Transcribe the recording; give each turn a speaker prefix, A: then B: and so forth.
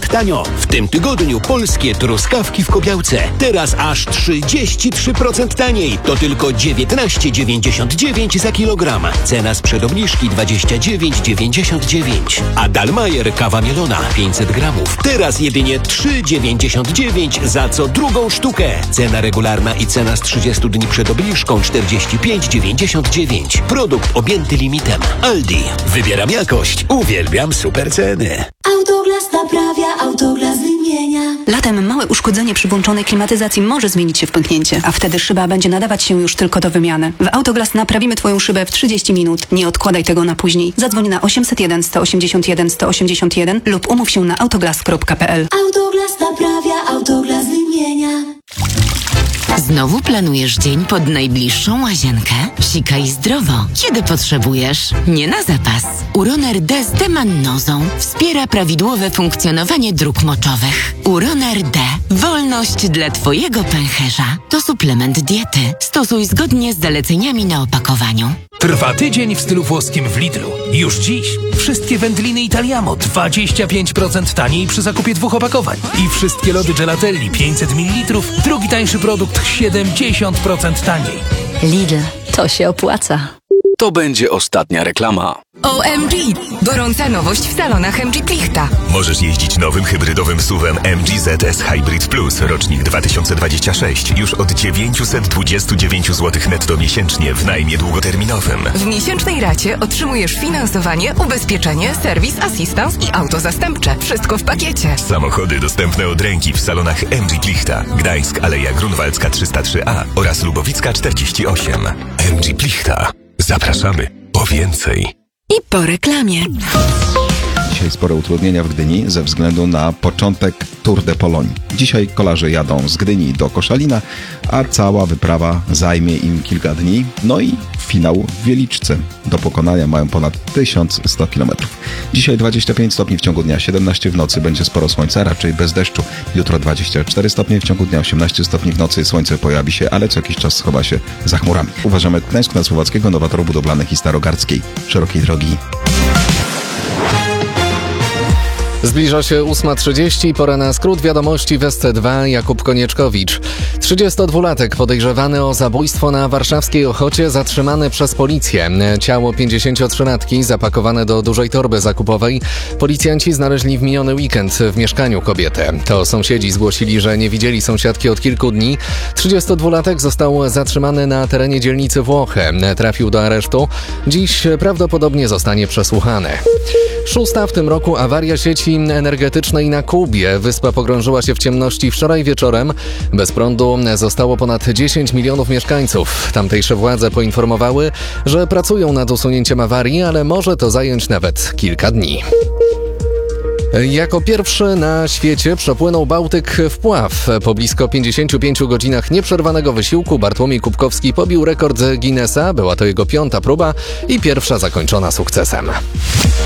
A: tanio. W tym tygodniu polskie truskawki w Kobiałce. Teraz aż 33% taniej. To tylko 19,99 za kilogram. Cena sprzed obniżki 29,99. A Dalmajer kawa mielona 500 gramów. Teraz jedynie 3,99 za co drugą sztukę. Cena regularna i cena z 30 dni przed obniżką 45,99. Produkt objęty limitem. Aldi. Wybieram jakość. Uwielbiam super ceny.
B: Autoglas naprawia, Autoglas wymienia.
C: Latem małe uszkodzenie przy włączonej klimatyzacji może zmienić się w pęknięcie, a wtedy szyba będzie nadawać się już tylko do wymiany. W Autoglas naprawimy Twoją szybę w 30 minut. Nie odkładaj tego na później. Zadzwoń na 801 181 181 lub umów się na autoglas.pl.
B: Autoglas naprawia, Autoglas wymienia.
D: Znowu planujesz dzień pod najbliższą łazienkę? Sikaj zdrowo, kiedy potrzebujesz, nie na zapas. Uroner D z demannozą wspiera prawidłowe funkcjonowanie dróg moczowych. Uroner D. Wolność dla Twojego pęcherza. To suplement diety. Stosuj zgodnie z zaleceniami na opakowaniu.
E: Trwa tydzień w stylu włoskim w Lidlu. Już dziś wszystkie wędliny Italiamo 25% taniej przy zakupie 2 opakowań. I wszystkie lody Gelatelli 500 ml, drugi tańszy produkt 70% taniej.
C: Lidl. To się opłaca.
F: To będzie ostatnia reklama.
G: OMG! Gorąca nowość w salonach MG Plichta.
H: Możesz jeździć nowym hybrydowym SUV-em MG ZS Hybrid Plus, rocznik 2026, już od 929 zł netto miesięcznie w najmie długoterminowym.
G: W miesięcznej racie otrzymujesz finansowanie, ubezpieczenie, serwis, asystans i auto zastępcze. Wszystko w pakiecie.
H: Samochody dostępne od ręki w salonach MG Plichta, Gdańsk, Aleja Grunwaldzka 303A oraz Lubowicka 48. MG Plichta. Zapraszamy po więcej.
G: I po reklamie.
I: Dzisiaj spore utrudnienia w Gdyni ze względu na początek Tour de Pologne. Dzisiaj kolarze jadą z Gdyni do Koszalina, a cała wyprawa zajmie im kilka dni. No i finał w Wieliczce. Do pokonania mają ponad 1100 km. Dzisiaj 25 stopni w ciągu dnia, 17 w nocy, będzie sporo słońca, raczej bez deszczu. Jutro 24 stopnie w ciągu dnia, 18 stopni w nocy, słońce pojawi się, ale co jakiś czas schowa się za chmurami. Uważamy Gdańsk na Słowackiego, nowatorów budowlanych i Starogardzkiej szerokiej drogi.
J: Zbliża się 8:30, pora na skrót wiadomości w SC2. Jakub Konieczkowicz. 32-latek podejrzewany o zabójstwo na warszawskiej Ochocie zatrzymany przez policję. Ciało 53-latki zapakowane do dużej torby zakupowej policjanci znaleźli w miniony weekend w mieszkaniu kobiety. To sąsiedzi zgłosili, że nie widzieli sąsiadki od kilku dni. 32-latek został zatrzymany na terenie dzielnicy Włochy. Trafił do aresztu. Dziś prawdopodobnie zostanie przesłuchany. 6. w tym roku awaria sieci energetycznej na Kubie. Wyspa pogrążyła się w ciemności wczoraj wieczorem. Bez prądu zostało ponad 10 milionów mieszkańców. Tamtejsze władze poinformowały, że pracują nad usunięciem awarii, ale może to zająć nawet kilka dni. Jako pierwszy na świecie przepłynął Bałtyk w pław. Po blisko 55 godzinach nieprzerwanego wysiłku Bartłomiej Kubkowski pobił rekord Guinnessa. Była to jego 5. próba i pierwsza zakończona sukcesem.